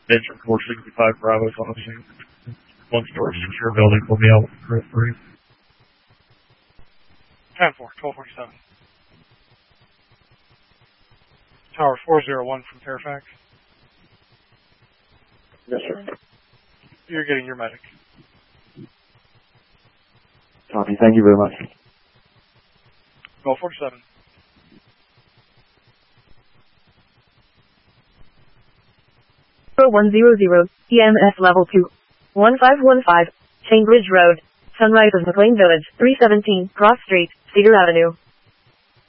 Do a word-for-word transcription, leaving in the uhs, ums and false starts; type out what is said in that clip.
Engine four sixty-five Bravo's on the scene. One story secure building will be out for three. ten four, twelve forty-seven. Tower four zero one from Fairfax. Yes, sir. You're getting your medic. Copy. Thank you very much. twelve forty-seven. one zero zero, E M S level two. one five one five, Chain Bridge Road, Sunrise of McLean Village, three seventeen, Cross Street, Cedar Avenue.